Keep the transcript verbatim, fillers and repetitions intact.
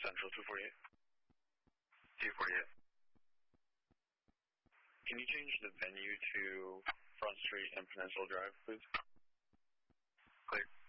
Central two forty-eight. two forty-eight. Can you change the venue to Front Street and Peninsula Drive, please? Clear.